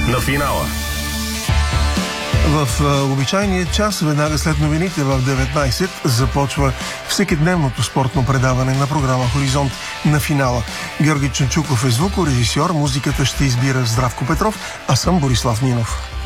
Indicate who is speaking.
Speaker 1: на финала.
Speaker 2: В обичайния час, веднага след новините в 19, започва всекидневното спортно предаване на програма Хоризонт на финала. Георги Чунчуков е звукорежисьор, музиката ще избира Здравко Петров, а съм Борислав Нинов.